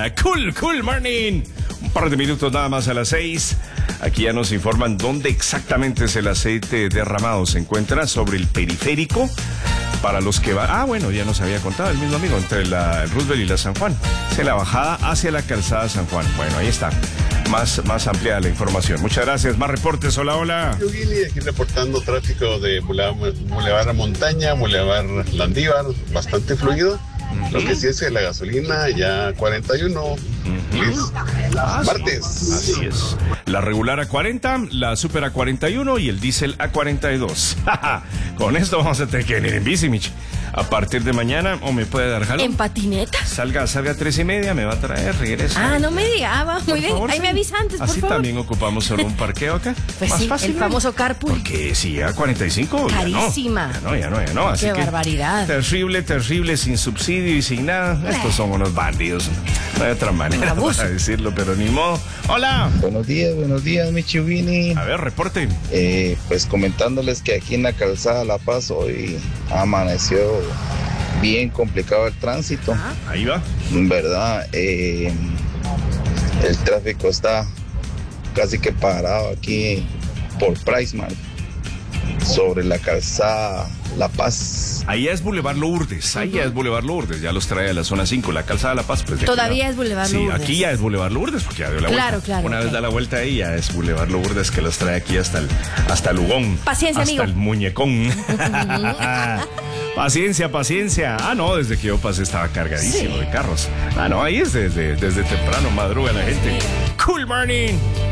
Cool morning. Un par de minutos nada más a las 6. Aquí ya nos informan dónde exactamente es el aceite derramado. Se encuentra sobre el periférico. Para los que van... bueno, ya nos había contado el mismo amigo, entre la Roosevelt y la San Juan. Es la bajada hacia la calzada San Juan. Bueno, ahí está. Más ampliada la información. Muchas gracias. Más reportes. Hola. Yo, Guili, aquí reportando tráfico de Boulevard Montaña, Boulevard Landívar, bastante fluido. Lo que sí es que la gasolina ya 41. Martes. Así es. La regular a 40, la super a 41 y el diésel a 42. Con esto vamos a tener que venir en bici, Mich. A partir de mañana, o me puede dar jalón. ¿En patineta? Salga a 3:30, me va a traer, regresa. No me diga, va, muy bien. Ahí me avisa antes, por Así favor. también ocupamos solo un parqueo acá. Pues más sí, fácil, el famoso carpool. Porque si a 45, carísima. Ya no. Así Qué que, barbaridad. Terrible, sin subsidio y sin nada. Estos son unos bandidos. No hay otra manera para decirlo, pero ni modo. Hola. Buenos días, mi Chubini. A ver, reporte. Pues comentándoles que aquí en la calzada La Paz hoy amaneció bien complicado el tránsito. Ahí va. ¿Verdad? El tráfico está casi que parado aquí por Pricemark, sobre la calzada La Paz. Ahí es Boulevard Lourdes, ya los trae a la zona 5, la calzada La Paz. Pues todavía es Boulevard Lourdes. Sí, aquí ya es Boulevard Lourdes, porque ya dio la vuelta. Claro. Una vez da la vuelta ahí, ya es Boulevard Lourdes, que los trae aquí hasta el Lugón. Paciencia, hasta amigo. el Muñecón. Paciencia. No, desde que yo pasé estaba cargadísimo de carros. Ahí es desde temprano, madruga la gente. Cool morning.